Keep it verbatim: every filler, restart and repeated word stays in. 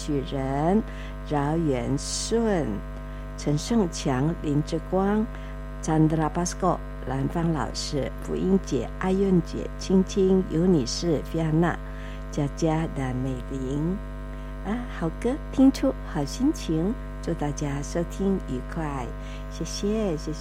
许仁、饶元顺、陈胜强、林志光、Chandra Basco、兰芳老师、福英姐、阿韵姐、青青、尤女士、菲亚娜、佳佳的美玲啊，好歌听出好心情，祝大家收听愉快，谢谢谢谢。